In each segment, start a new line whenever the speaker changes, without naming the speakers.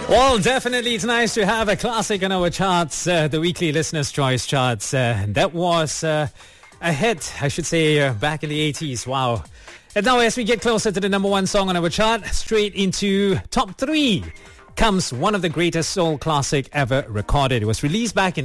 Well, definitely it's nice to have a classic on our charts, the weekly Listener's Choice charts. That was a hit, I should say, back in the 80s. Wow. And now as we get closer to the number one song on our chart, straight into top 3 comes one of the greatest soul classic ever recorded. It was released back in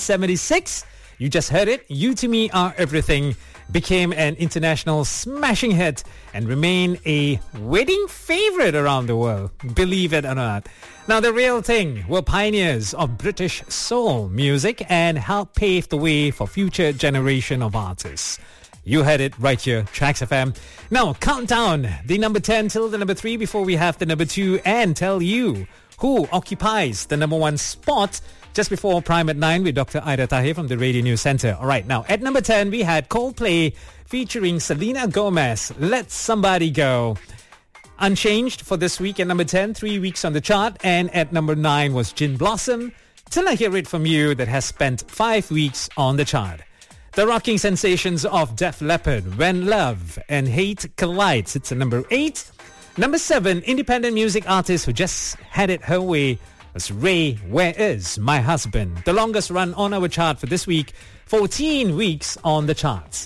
1976. You just heard it. You to Me Are Everything became an international smashing hit and remained a wedding favorite around the world, believe it or not. Now, The Real Thing were pioneers of British soul music and helped pave the way for future generation of artists. You heard it right here, Tracks FM. Now, count down the number 10 till the number 3 before we have the number 2 and tell you who occupies the number 1 spot just before Prime at 9 with Dr. Ida Tahir from the Radio News Center. All right, now at number 10, we had Coldplay featuring Selena Gomez, Let Somebody Go. Unchanged for this week at number 10, 3 weeks on the chart. And at number 9 was Gin Blossom, Till I Hear It From You, that has spent 5 weeks on the chart. The rocking sensations of Def Leppard, When Love and Hate Collide, sits at number 8. Number 7, independent music artist who just had it her way was Ray, Where Is My Husband? The longest run on our chart for this week, 14 weeks on the charts.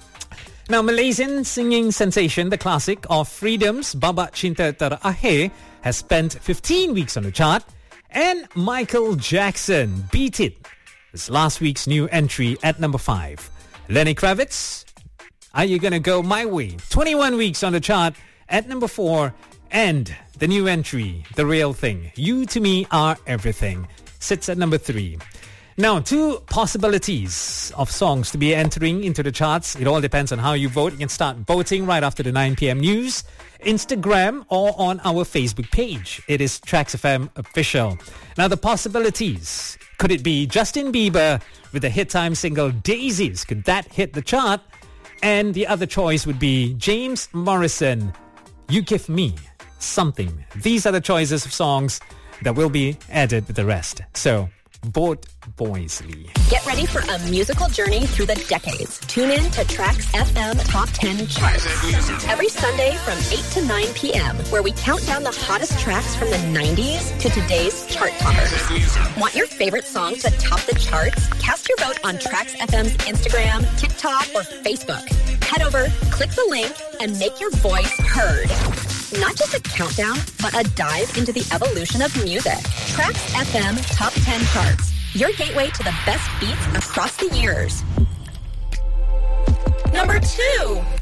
Now, Malaysian singing sensation, the classic of Freedom's Baba Cinta Terakhir, has spent 15 weeks on the chart. And Michael Jackson, Beat It, is last week's new entry at number 5. Lenny Kravitz, Are You Gonna Go My Way? 21 weeks on the chart at number 4. And the new entry, The Real Thing, You to Me Are Everything, sits at number 3. Now, 2 possibilities of songs to be entering into the charts. It all depends on how you vote. You can start voting right after the 9 p.m. news, Instagram, or on our Facebook page. It is Tracks FM Official. Now, the possibilities. Could it be Justin Bieber with the hit time single Daisies? Could that hit the chart? And the other choice would be James Morrison, You Give Me Something. These are the choices of songs that will be added with the rest. So, vote wisely.
Get ready for a musical journey through the decades. Tune in to Tracks FM Top 10 Charts every Sunday from 8 to 9 p.m., where we count down the hottest tracks from the 90s to today's chart toppers. Want your favorite song to top the charts? Cast your vote on Tracks FM's Instagram, TikTok, or Facebook. Head over, click the link, and make your voice heard. Not just a countdown, but a dive into the evolution of music. Tracks FM Top 10 Charts. Your gateway to the best beats across the years. Number 2.